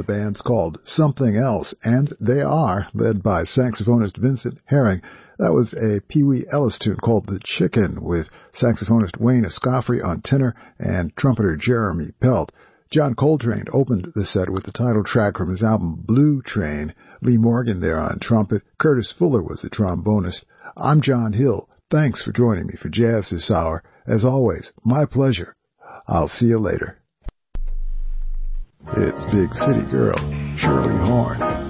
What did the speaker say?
The band's called Something Else, and they are led by saxophonist Vincent Herring. That was a Pee Wee Ellis tune called The Chicken, with saxophonist Wayne Escoffrey on tenor and trumpeter Jeremy Pelt. John Coltrane opened the set with the title track from his album Blue Train. Lee Morgan there on trumpet. Curtis Fuller was the trombonist. I'm John Hill. Thanks for joining me for Jazz this hour. As always, my pleasure. I'll see you later. It's Big City Girl, Shirley Horn.